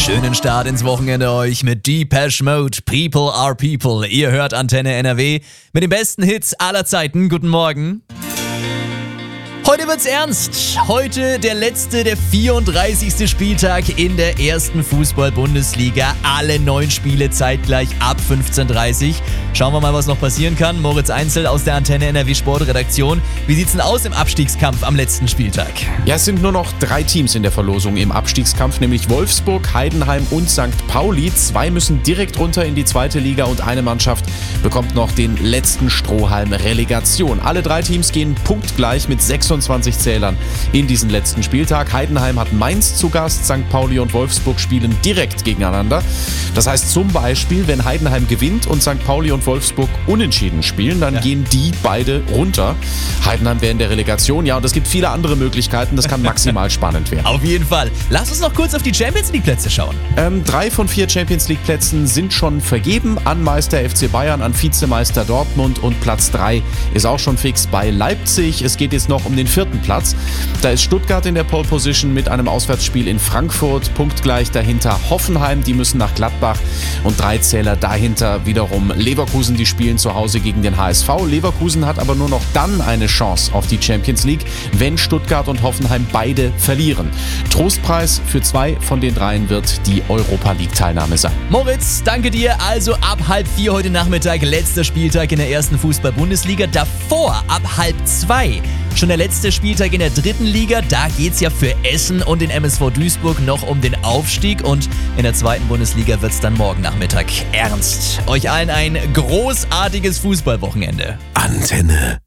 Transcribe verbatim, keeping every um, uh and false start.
Schönen Start ins Wochenende euch mit Depeche Mode, People are People. Ihr hört Antenne N R W mit den besten Hits aller Zeiten. Guten Morgen. Heute wird's ernst. Heute der letzte, der vierunddreißigste Spieltag in der ersten Fußball-Bundesliga. Alle neun Spiele zeitgleich ab fünfzehn Uhr dreißig. Schauen wir mal, was noch passieren kann. Moritz Einzel aus der Antenne N R W Sportredaktion. Wie sieht's denn aus im Abstiegskampf am letzten Spieltag? Ja, es sind nur noch drei Teams in der Verlosung im Abstiegskampf, nämlich Wolfsburg, Heidenheim und Sankt Pauli. Zwei müssen direkt runter in die zweite Liga und eine Mannschaft bekommt noch den letzten Strohhalm Relegation. Alle drei Teams gehen punktgleich mit sechsundzwanzig Zählern in diesen letzten Spieltag. Heidenheim hat Mainz zu Gast, Sankt Pauli und Wolfsburg spielen direkt gegeneinander. Das heißt zum Beispiel, wenn Heidenheim gewinnt und Sankt Pauli und Wolfsburg unentschieden spielen, dann ja. gehen die beide runter. Heidenheim wäre in der Relegation, ja, und es gibt viele andere Möglichkeiten, das kann maximal spannend werden. Auf jeden Fall. Lass uns noch kurz auf die Champions League Plätze schauen. Ähm, drei von vier Champions League Plätzen sind schon vergeben an Meister F C Bayern, an Vizemeister Dortmund und Platz drei ist auch schon fix bei Leipzig. Es geht jetzt noch um den vierten Platz. Da ist Stuttgart in der Pole Position mit einem Auswärtsspiel in Frankfurt, punktgleich dahinter Hoffenheim, die müssen nach Gladbach und drei Zähler dahinter wiederum Leverkusen, die spielen zu Hause gegen den H S V. Leverkusen hat aber nur noch dann eine Chance auf die Champions League, wenn Stuttgart und Hoffenheim beide verlieren. Trostpreis für zwei von den dreien wird die Europa League Teilnahme sein. Moritz, danke dir. Also ab halb vier heute Nachmittag, letzter Spieltag in der ersten Fußball-Bundesliga. Davor ab halb zwei schon der letzte Spieltag in der dritten Liga. Da geht's ja für Essen und den M S V Duisburg noch um den Aufstieg. Und in der zweiten Bundesliga wird's dann morgen Nachmittag ernst. Euch allen ein großartiges Fußballwochenende. Antenne.